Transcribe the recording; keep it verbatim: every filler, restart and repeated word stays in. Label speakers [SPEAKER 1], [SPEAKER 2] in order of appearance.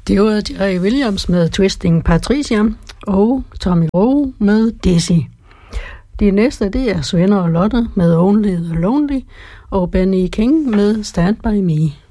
[SPEAKER 1] Det var Jerry Williams med Twisting Patricia og Tommy Rowe med Dizzy. De næste, det er Sven og Lotte med Only the Lonely og Benny King med Stand By Me.